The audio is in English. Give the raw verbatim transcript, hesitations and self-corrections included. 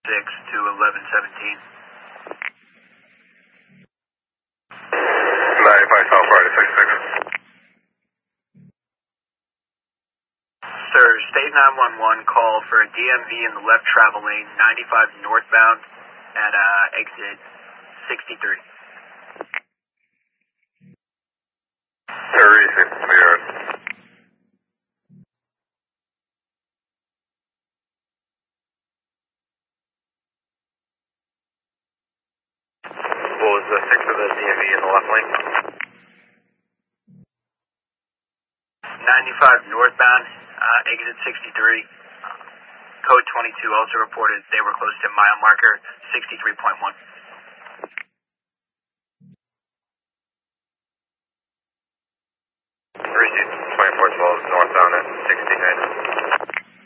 six to eleven seventeen. ninety-five South Friday, six six. Sir, State nine one one called for a D M V in the left travel lane, ninety-five northbound at uh, exit sixty-three. thirty-six, clear. What was the six of the D M V in the left lane? ninety-five northbound, uh, exit sixty-three. Uh, code twenty-two also reported they were close to mile marker sixty-three point one. Receipt twenty-four twelve northbound at sixty-nine.